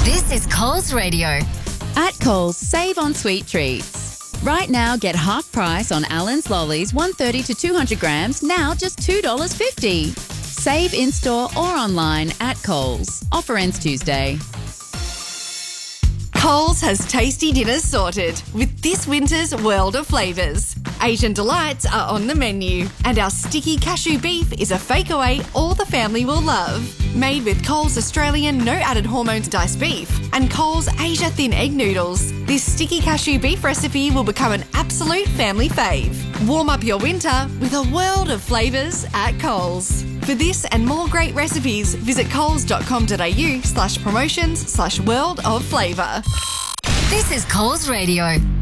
This is Coles Radio. At Coles, save on sweet treats. Right now, get half price on Allen's Lollies, 130 to 200 grams, now just $2.50. Save in-store or online at Coles. Offer ends Tuesday. Coles has tasty dinners sorted with this winter's world of flavours. Asian delights are on the menu, and our sticky cashew beef is a fake away all the family will love. Made with Coles Australian no added hormones diced beef and Coles Asia thin egg noodles, this sticky cashew beef recipe will become an absolute family fave. Warm up your winter with a world of flavours at Coles. For this and more great recipes, visit coles.com.au/promotions/world of flavour. This is Coles Radio.